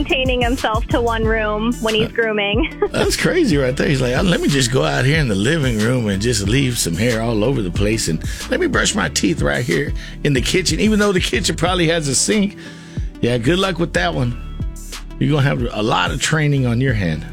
Containing himself to one room when he's grooming. That's crazy right there. He's like, let me just go out here in the living room and just leave some hair all over the place, and let me brush my teeth right here in the kitchen, even though the kitchen probably has a sink. Yeah, good luck with that one. You're going to have a lot of training on your hand.